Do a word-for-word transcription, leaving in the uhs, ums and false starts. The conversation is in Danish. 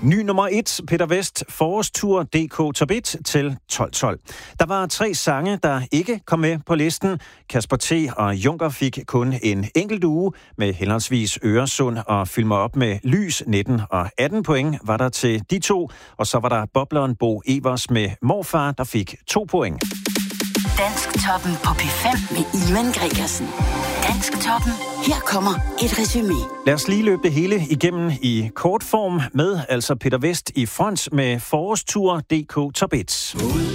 Ny nummer et, Peter Vest, Forårstur punktum d k top et til tolv tolv. Der var tre sange, der ikke kom med på listen. Kasper T. og Junker fik kun en enkelt uge med henholdsvis Øresund og Fyld mig op med Lys. nitten og atten point var der til de to. Og så var der bobleren Bo Evers med Morfar, der fik to point. Dansktoppen på P fem med Ivan Gregersen. Dansktoppen. Her kommer et resumé. Lad os lige løbe det hele igennem i kort form med altså Peter Vest i front med Forårstur punktum d k top et. Ud